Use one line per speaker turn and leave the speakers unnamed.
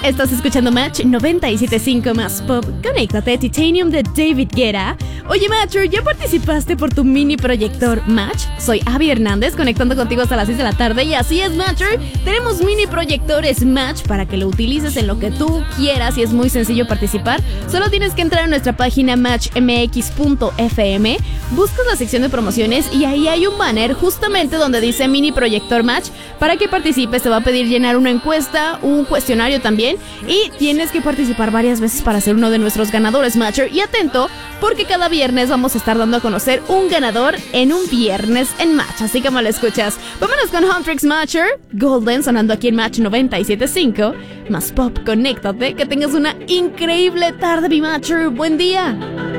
Estás escuchando Match 97.5 más Pop. Conéctate, Titanium de David Guetta. Oye, Matcher, ¿ya participaste por tu mini proyector Match? Soy Abby Hernández, conectando contigo hasta las 6 de la tarde. Y así es, Matcher, tenemos mini proyectores Match para que lo utilices en lo que tú quieras y es muy sencillo participar. Solo tienes que entrar a nuestra página matchmx.fm, buscas la sección de promociones y ahí hay un banner justamente donde dice mini proyector Match. Para que participes te va a pedir llenar una encuesta, un cuestionario también, y tienes que participar varias veces para ser uno de nuestros ganadores, Matcher. Y atento, porque cada viernes vamos a estar dando a conocer un ganador en un viernes en Match, así como lo escuchas. Vámonos con Huntrix Matcher, Golden, sonando aquí en Match 97.5 más Pop. Conéctate, que tengas una increíble tarde, mi Matcher. Buen día.